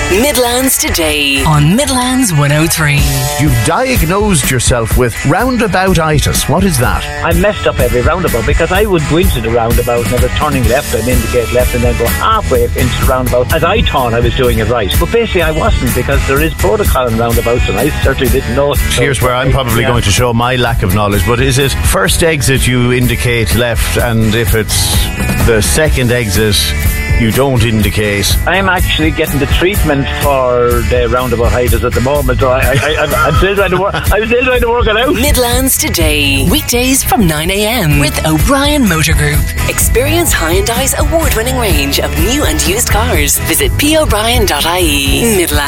Midlands Today on Midlands 103. You've diagnosed yourself with roundaboutitis. What is that? I messed up every roundabout because I would go into the roundabout and I was turning left and indicate left and then go halfway into the roundabout as I thought I was doing it right. But basically I wasn't, because there is protocol in roundabouts and I certainly didn't know. Here's where I'm probably going to show my lack of knowledge, but is it first exit you indicate left, and if it's the second exit you don't indicate? I'm actually getting the treatment for the roundaboutitis at the moment. So I'm still trying to work. I'm still trying to work it out. Midlands Today, weekdays from 9 a.m. with O'Brien Motor Group. Experience Hyundai's award-winning range of new and used cars. Visit pobrien.ie. Midlands.